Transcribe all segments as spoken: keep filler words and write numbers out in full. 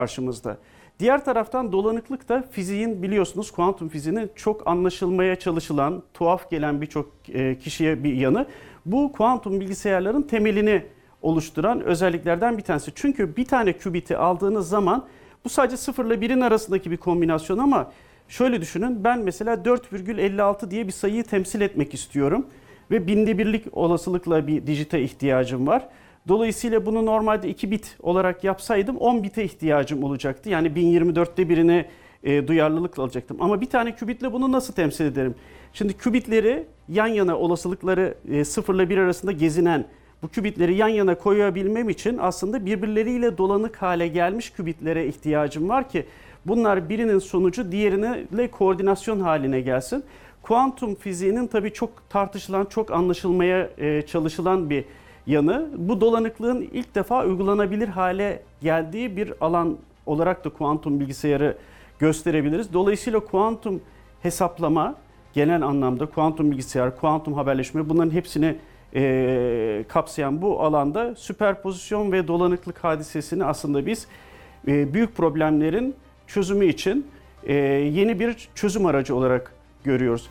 karşımızda. Diğer taraftan dolanıklık da fiziğin, biliyorsunuz kuantum fiziğinin çok anlaşılmaya çalışılan, tuhaf gelen birçok kişiye bir yanı. Bu kuantum bilgisayarların temelini oluşturan özelliklerden bir tanesi. Çünkü bir tane kübiti aldığınız zaman bu sadece sıfır ile birin arasındaki bir kombinasyon ama şöyle düşünün, ben mesela dört virgül elli altı diye bir sayıyı temsil etmek istiyorum ve binde birlik olasılıkla bir dijite ihtiyacım var. Dolayısıyla bunu normalde iki bit olarak yapsaydım on bite ihtiyacım olacaktı. Yani bin yirmi dörtte birine e, duyarlılıkla alacaktım. Ama bir tane kübitle bunu nasıl temsil ederim? Şimdi kübitleri yan yana, olasılıkları e, sıfır ile bir arasında gezinen bu kübitleri yan yana koyabilmem için aslında birbirleriyle dolanık hale gelmiş kübitlere ihtiyacım var ki bunlar birinin sonucu diğerine koordinasyon haline gelsin. Kuantum fiziğinin tabii çok tartışılan, çok anlaşılmaya e, çalışılan bir yanı, bu dolanıklığın ilk defa uygulanabilir hale geldiği bir alan olarak da kuantum bilgisayarı gösterebiliriz. Dolayısıyla kuantum hesaplama, genel anlamda kuantum bilgisayar, kuantum haberleşme, bunların hepsini e, kapsayan bu alanda süperpozisyon ve dolanıklık hadisesini aslında biz e, büyük problemlerin çözümü için e, yeni bir çözüm aracı olarak görüyoruz.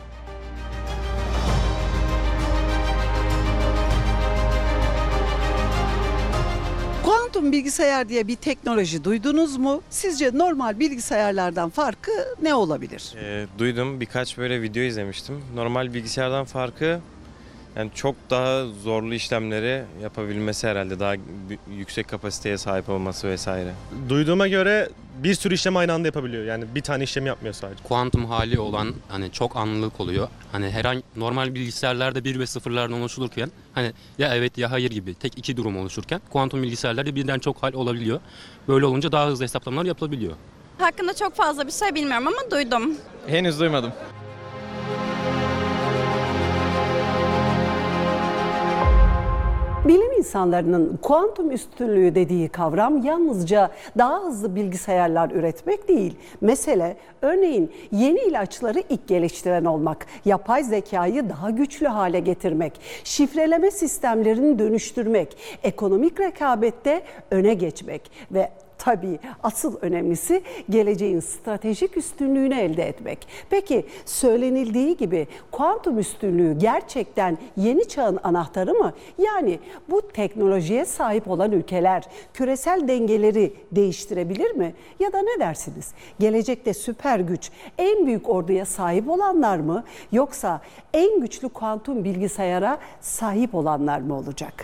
Kuantum bilgisayar diye bir teknoloji duydunuz mu? Sizce normal bilgisayarlardan farkı ne olabilir? E, duydum, birkaç böyle video izlemiştim. Normal bilgisayardan farkı yani çok daha zorlu işlemleri yapabilmesi herhalde, daha yüksek kapasiteye sahip olması vesaire. Duyduğuma göre bir sürü işlemi aynı anda yapabiliyor. Yani bir tane işlemi yapmıyor sadece. Kuantum hali olan hani çok anlılık oluyor. Hani herhangi normal bilgisayarlarda bir ve sıfırlardan oluşulurken hani ya evet ya hayır gibi tek iki durum oluşurken kuantum bilgisayarlarda birden çok hal olabiliyor. Böyle olunca daha hızlı hesaplamalar yapılabiliyor. Hakkında çok fazla bir şey bilmiyorum ama duydum. Henüz duymadım. Bilim insanlarının kuantum üstünlüğü dediği kavram yalnızca daha hızlı bilgisayarlar üretmek değil. Mesele örneğin yeni ilaçları ilk geliştiren olmak, yapay zekayı daha güçlü hale getirmek, şifreleme sistemlerini dönüştürmek, ekonomik rekabette öne geçmek ve tabii asıl önemlisi geleceğin stratejik üstünlüğünü elde etmek. Peki söylenildiği gibi kuantum üstünlüğü gerçekten yeni çağın anahtarı mı? Yani bu teknolojiye sahip olan ülkeler küresel dengeleri değiştirebilir mi? Ya da ne dersiniz? Gelecekte süper güç en büyük orduya sahip olanlar mı? Yoksa en güçlü kuantum bilgisayara sahip olanlar mı olacak?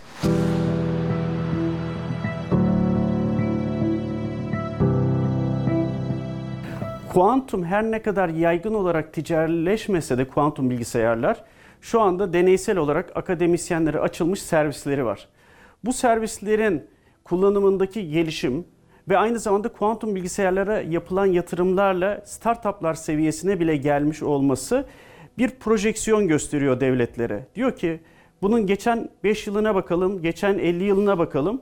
Kuantum her ne kadar yaygın olarak ticarileşmese de kuantum bilgisayarlar şu anda deneysel olarak akademisyenlere açılmış servisleri var. Bu servislerin kullanımındaki gelişim ve aynı zamanda kuantum bilgisayarlara yapılan yatırımlarla startuplar seviyesine bile gelmiş olması bir projeksiyon gösteriyor devletlere. Diyor ki bunun geçen beş yılına bakalım, geçen elli yılına bakalım.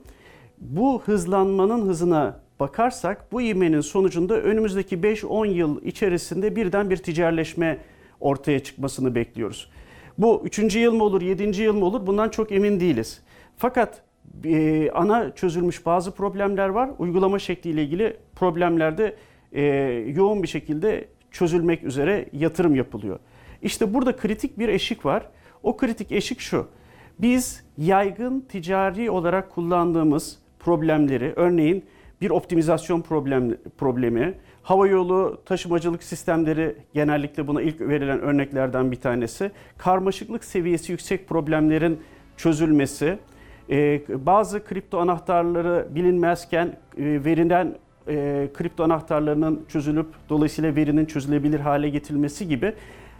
Bu hızlanmanın hızına bakarsak bu ivmenin sonucunda önümüzdeki beş on yıl içerisinde birden bir ticarileşme ortaya çıkmasını bekliyoruz. Bu üçüncü yıl mı olur, yedinci yıl mı olur bundan çok emin değiliz. Fakat e, ana çözülmüş bazı problemler var. Uygulama şekliyle ilgili problemlerde e, yoğun bir şekilde çözülmek üzere yatırım yapılıyor. İşte burada kritik bir eşik var. O kritik eşik şu. Biz yaygın ticari olarak kullandığımız problemleri, örneğin bir optimizasyon problem, problemi, havayolu taşımacılık sistemleri genellikle buna ilk verilen örneklerden bir tanesi, karmaşıklık seviyesi yüksek problemlerin çözülmesi, e, bazı kripto anahtarları bilinmezken e, verilen e, kripto anahtarlarının çözülüp dolayısıyla verinin çözülebilir hale getirilmesi gibi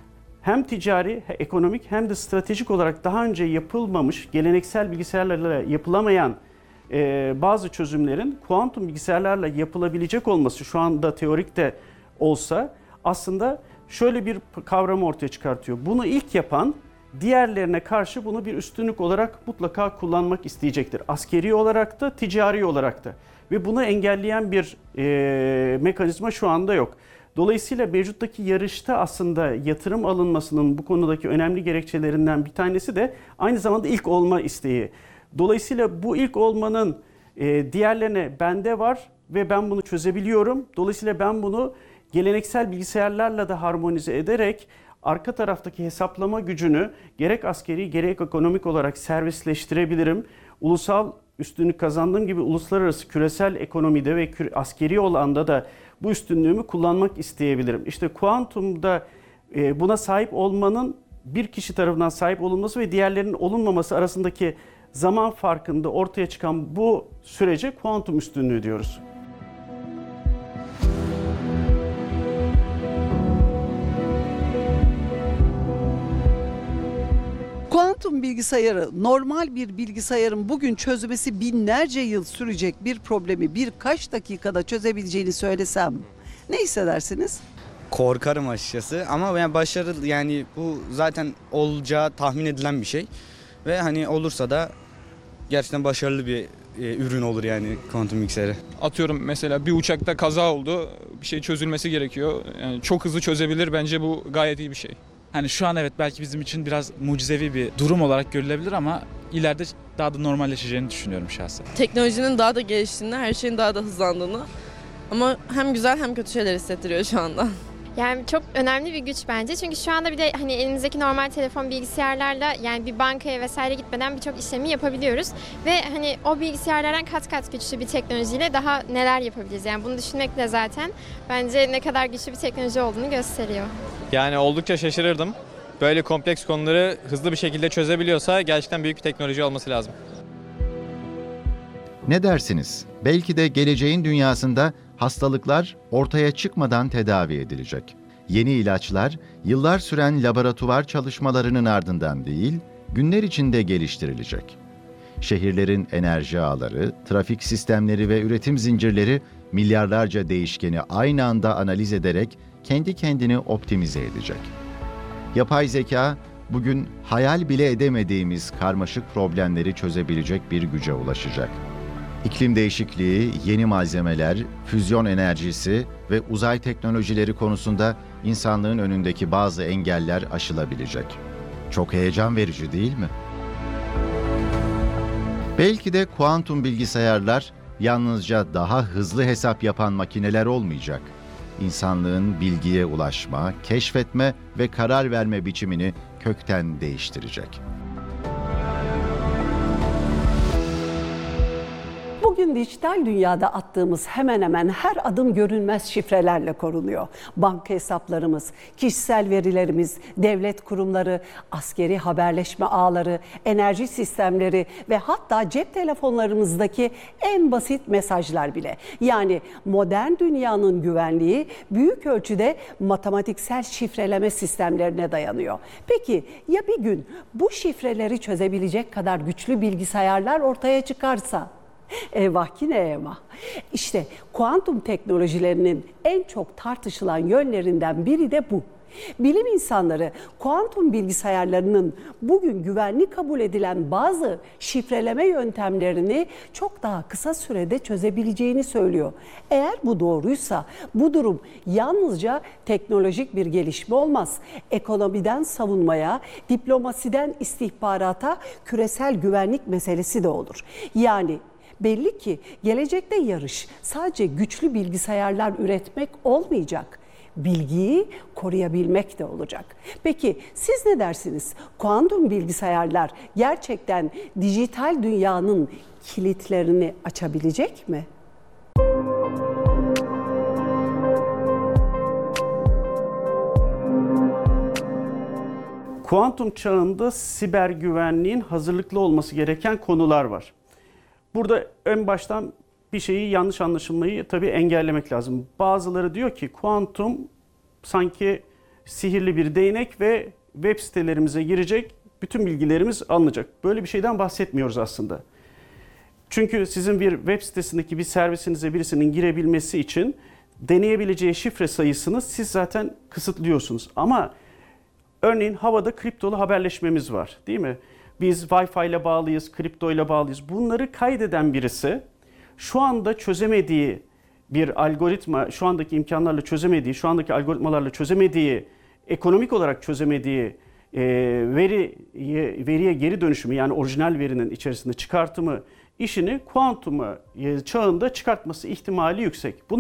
hem ticari, hem ekonomik hem de stratejik olarak daha önce yapılmamış, geleneksel bilgisayarlarla yapılamayan Ee, bazı çözümlerin kuantum bilgisayarlarla yapılabilecek olması şu anda teorik de olsa aslında şöyle bir kavramı ortaya çıkartıyor. Bunu ilk yapan diğerlerine karşı bunu bir üstünlük olarak mutlaka kullanmak isteyecektir. Askeri olarak da ticari olarak da ve bunu engelleyen bir e, mekanizma şu anda yok. Dolayısıyla mevcuttaki yarışta aslında yatırım alınmasının bu konudaki önemli gerekçelerinden bir tanesi de aynı zamanda ilk olma isteği. Dolayısıyla bu ilk olmanın e, diğerlerine bende var, ve ben bunu çözebiliyorum. Dolayısıyla ben bunu geleneksel bilgisayarlarla da harmonize ederek arka taraftaki hesaplama gücünü gerek askeri gerek ekonomik olarak servisleştirebilirim. Ulusal üstünlük kazandığım gibi uluslararası küresel ekonomide ve askeri olanda da bu üstünlüğümü kullanmak isteyebilirim. İşte kuantumda buna sahip olmanın bir kişi tarafından sahip olunması ve diğerlerinin olunmaması arasındaki zaman farkında ortaya çıkan bu sürece kuantum üstünlüğü diyoruz. Kuantum bilgisayarı normal bir bilgisayarın bugün çözmesi binlerce yıl sürecek bir problemi birkaç dakikada çözebileceğini söylesem ne hissedersiniz? Korkarım açıkçası ama yani başarılı, yani bu zaten olacağı tahmin edilen bir şey ve hani olursa da gerçekten başarılı bir e, ürün olur yani kuantum bilgisayarı. Atıyorum mesela bir uçakta kaza oldu, bir şey çözülmesi gerekiyor. Yani çok hızlı çözebilir, bence bu gayet iyi bir şey. Hani şu an evet belki bizim için biraz mucizevi bir durum olarak görülebilir ama ileride daha da normalleşeceğini düşünüyorum şahsen. Teknolojinin daha da geliştiğini, her şeyin daha da hızlandığını ama hem güzel hem kötü şeyler hissettiriyor şu anda. Yani çok önemli bir güç bence. Çünkü şu anda bir de hani elimizdeki normal telefon bilgisayarlarla yani bir bankaya vesaire gitmeden birçok işlemi yapabiliyoruz. Ve hani o bilgisayarlardan kat kat güçlü bir teknolojiyle daha neler yapabiliriz. Yani bunu düşünmek de zaten bence ne kadar güçlü bir teknoloji olduğunu gösteriyor. Yani oldukça şaşırırdım. Böyle kompleks konuları hızlı bir şekilde çözebiliyorsa gerçekten büyük bir teknoloji olması lazım. Ne dersiniz? Belki de geleceğin dünyasında hastalıklar ortaya çıkmadan tedavi edilecek. Yeni ilaçlar yıllar süren laboratuvar çalışmalarının ardından değil, günler içinde geliştirilecek. Şehirlerin enerji ağları, trafik sistemleri ve üretim zincirleri milyarlarca değişkeni aynı anda analiz ederek kendi kendini optimize edecek. Yapay zeka bugün hayal bile edemediğimiz karmaşık problemleri çözebilecek bir güce ulaşacak. İklim değişikliği, yeni malzemeler, füzyon enerjisi ve uzay teknolojileri konusunda insanlığın önündeki bazı engeller aşılabilecek. Çok heyecan verici değil mi? Belki de kuantum bilgisayarlar yalnızca daha hızlı hesap yapan makineler olmayacak. İnsanlığın bilgiye ulaşma, keşfetme ve karar verme biçimini kökten değiştirecek. Bugün dijital dünyada attığımız hemen hemen her adım görünmez şifrelerle korunuyor. Banka hesaplarımız, kişisel verilerimiz, devlet kurumları, askeri haberleşme ağları, enerji sistemleri ve hatta cep telefonlarımızdaki en basit mesajlar bile. Yani modern dünyanın güvenliği büyük ölçüde matematiksel şifreleme sistemlerine dayanıyor. Peki ya bir gün bu şifreleri çözebilecek kadar güçlü bilgisayarlar ortaya çıkarsa? Eyvah ki ne eyvah. İşte kuantum teknolojilerinin en çok tartışılan yönlerinden biri de bu. Bilim insanları kuantum bilgisayarlarının bugün güvenli kabul edilen bazı şifreleme yöntemlerini çok daha kısa sürede çözebileceğini söylüyor. Eğer bu doğruysa bu durum yalnızca teknolojik bir gelişme olmaz. Ekonomiden savunmaya, diplomasiden istihbarata küresel güvenlik meselesi de olur. Yani belli ki gelecekte yarış sadece güçlü bilgisayarlar üretmek olmayacak. Bilgiyi koruyabilmek de olacak. Peki siz ne dersiniz? Kuantum bilgisayarlar gerçekten dijital dünyanın kilitlerini açabilecek mi? Kuantum çağında siber güvenliğin hazırlıklı olması gereken konular var. Burada en baştan bir şeyi yanlış anlaşılmayı tabii engellemek lazım. Bazıları diyor ki kuantum sanki sihirli bir değnek ve web sitelerimize girecek, bütün bilgilerimiz alınacak. Böyle bir şeyden bahsetmiyoruz aslında. Çünkü sizin bir web sitesindeki bir servisinize birisinin girebilmesi için deneyebileceği şifre sayısını siz zaten kısıtlıyorsunuz. Ama örneğin havada kriptolu haberleşmemiz var, değil mi? Biz Wi-Fi ile bağlıyız, kripto ile bağlıyız. Bunları kaydeden birisi şu anda çözemediği bir algoritma, şu andaki imkanlarla çözemediği, şu andaki algoritmalarla çözemediği, ekonomik olarak çözemediği e, veriye, veriye geri dönüşümü, yani orijinal verinin içerisinde çıkartımı işini kuantum çağında çıkartması ihtimali yüksek. Bunu